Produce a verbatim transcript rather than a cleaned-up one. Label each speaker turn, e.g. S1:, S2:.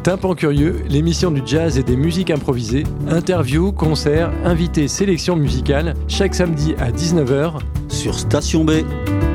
S1: Tympan Curieux, l'émission du jazz et des musiques improvisées. Interviews, concerts, invités, sélections musicales, chaque samedi à dix-neuf heures
S2: sur Station B.